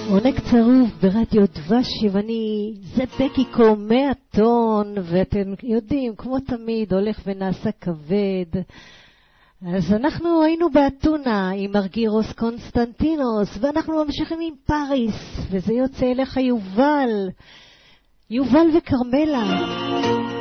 עונג צרוף ברדיו דבש, זה בקיקו 100 טון, ואתם יודעים, כמו תמיד, הולך ונעשה כבד. אז אנחנו היינו באתונה עם ארגירוס קונסטנטינוס, ואנחנו ממשיכים עם פריס, וזה יוצא אליך יובל וקרמלה.